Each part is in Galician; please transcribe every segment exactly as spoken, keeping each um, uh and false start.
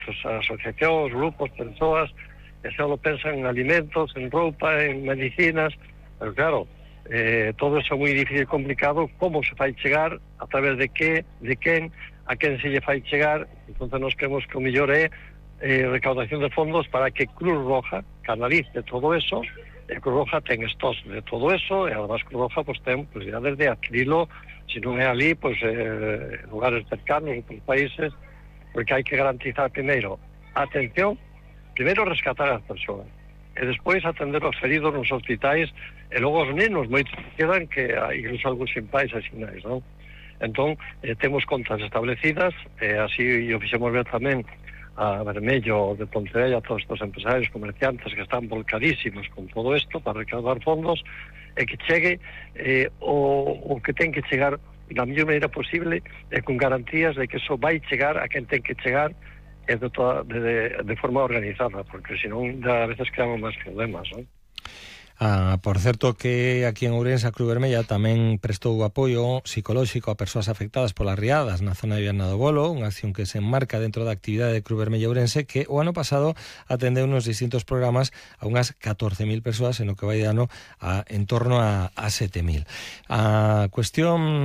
pues, asociacións, grupos, persoas, que só pensan en alimentos, en roupa, en medicinas, pero claro, eh, todo eso é moi difícil e complicado. Como se fai chegar, a través de que, de quen, a quen se lle fai chegar. Entón nos creemos que o mellor é eh, recaudación de fondos para que Cruz Roja canalice todo eso. E Cruz Roja ten estos de todo eso, e además Cruz Roja pues, ten posibilidades de adquirilo, se non é ali, pues, eh, en lugares cercanos, en outros países, porque hai que garantizar primeiro a atención, primeiro rescatar as persoas, e despois atender os feridos nos hospitais, e logo os nenos, moitos quedan que incluso algúns sin pais e sinais, non? Entón, eh, temos contas establecidas, e así o fixemos ver tamén a Vermello de Pontevedra, a todos estes empresarios, comerciantes que están volcadísimos con todo isto para recaudar fondos, e que chegue eh, o, o que ten que chegar da mellor maneira posible e con garantías de que eso vai chegar a quen ten que chegar e de, toda, de, de forma organizada, porque senón a veces creamos máis problemas, non? Ah, por certo que aquí en Ourense a Cruz Vermella tamén prestou apoio psicolóxico a persoas afectadas polas riadas na zona de Viana do Bolo, unha acción que se enmarca dentro da actividade de Cruz Vermella Ourense, que o ano pasado atendeu nos distintos programas a unhas catorce mil persoas, en o que vai de ano a, en torno a, a sete mil. A cuestión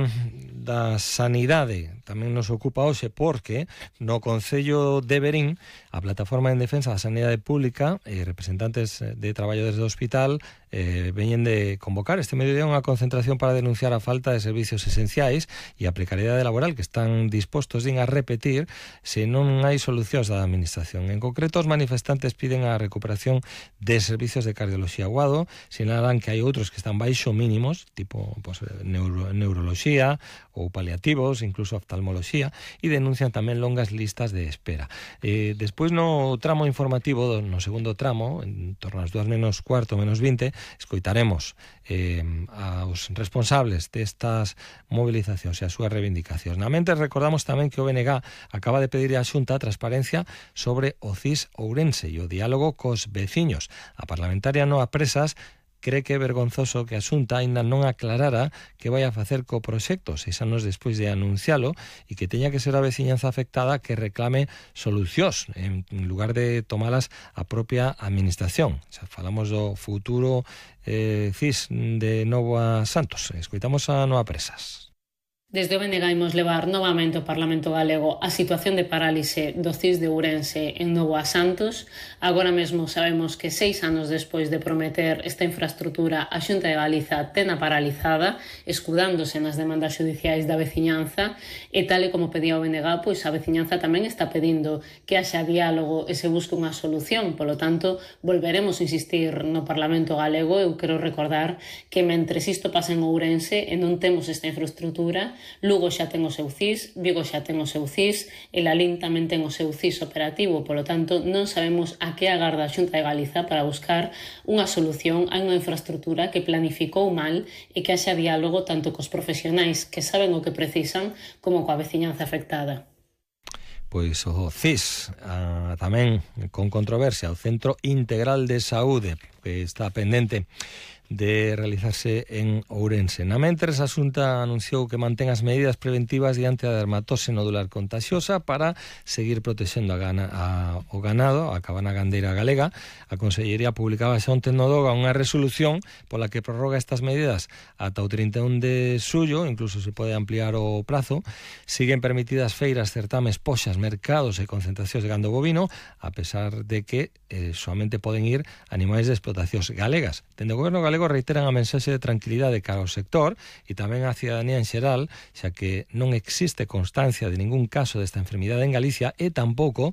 da sanidade tamén nos ocupa hoxe, porque no Concello de Verín a Plataforma en Defensa da Sanidade Pública e representantes de traballadores do hospital Eh, veñen de convocar este mediodía unha concentración para denunciar a falta de servicios esenciais e a precariedade laboral que están dispostos din a repetir se non hai solucións da administración. En concreto, os manifestantes piden a recuperación de servicios de cardioloxía aguado, sinalan que hai outros que están baixo mínimos, tipo pues, neuro, neuroloxía ou paliativos, incluso oftalmoloxía, e denuncian tamén longas listas de espera. Eh, despois, no tramo informativo, no segundo tramo, en torno ás dúas menos cuarto, menos vinte, escoitaremos eh, aos responsables destas movilizacións e as súas reivindicacións. Na mente recordamos tamén que o B N G acaba de pedir á Xunta transparencia sobre o C I S Ourense e o diálogo cos veciños. A parlamentaria Noa Presas cree que é vergonzoso que a Xunta aínda non aclarara que vai a facer co proxecto seis anos despois de anuncialo e que teña que ser a veciñanza afectada que reclame solucións en lugar de tomalas a propia administración. Xa falamos do futuro eh, C I S de Nova Santos. Escoitamos a Noa Presas. Desde o B N G imos levar novamente ao Parlamento Galego a situación de parálise do C I S de Ourense en Nova Santos. Agora mesmo sabemos que seis anos despois de prometer esta infraestructura, a Xunta de Galiza tena paralizada, escudándose nas demandas xudiciais da veciñanza, e tal e como pedía o B N G, pois a veciñanza tamén está pedindo que haxa diálogo e se busque unha solución. Polo tanto, volveremos a insistir no Parlamento Galego. Eu quero recordar que mentres isto pasa en Ourense e non temos esta infraestructura, Lugo xa ten o seu C I S, Vigo xa ten o seu C I S, e Lalín tamén ten o seu C I S operativo. Polo tanto, non sabemos a que agarda a Xunta de Galiza para buscar unha solución a unha infraestructura que planificou mal e que haxa diálogo tanto cos profesionais que saben o que precisan como coa veciñanza afectada. Pois o C I S, ah, tamén con controversia, o Centro Integral de Saúde, que está pendente de realizarse en Ourense. Na mentres, a Xunta anunciou que mantén as medidas preventivas diante da dermatose nodular contagiosa para seguir protexendo a gana, a, o ganado, a cabana gandeira galega. A Consellería publicaba xa onte no Doga unha resolución pola que prorroga estas medidas ata o trinta e un de xullo, incluso se pode ampliar o prazo. Siguen permitidas feiras, certames, poxas, mercados e concentracións de gando bovino, a pesar de que eh, solamente poden ir animais de explotacións galegas. Dende o Goberno galego reiteran a mensaxe de tranquilidade cara ao sector e tamén á cidadanía en xeral, xa que non existe constancia de ningún caso desta enfermidade en Galicia e tampouco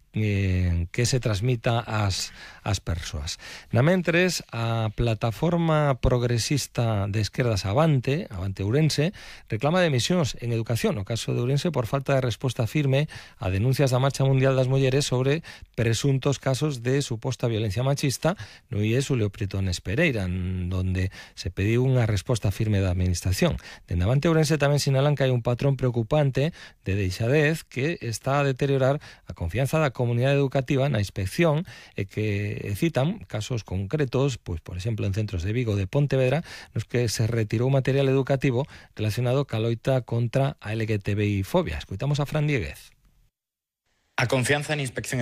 eh, que se transmita ás, ás persoas. Na mentres, a plataforma progresista de esquerdas Avante, Avante Ourense, reclama demisións en educación, no caso de Ourense, por falta de resposta firme a denuncias da Marcha Mundial das Mulleres sobre presuntos casos de suposta violencia machista no I E S Uleo Pretones Pereira, donde se pediu unha resposta firme da administración. Dende Avante Ourense tamén sinalan que hai un patrón preocupante de deixadez que está a deteriorar a confianza da comunidade educativa na inspección e que citan casos concretos, pois por exemplo en centros de Vigo de Pontevedra, nos que se retirou material educativo relacionado ca loita contra a L G T B I fobia. Escoitamos a Fran Dieguez. A confianza en inspección